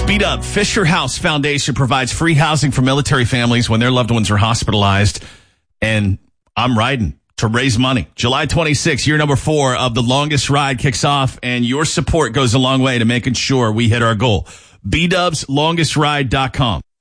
Speed up. Fisher House Foundation provides free housing for military families when their loved ones are hospitalized. And I'm riding to raise money. July 26th, year number 4 of The Longest Ride kicks off, and your support goes a long way to making sure we hit our goal. BDubsLongestRide.com.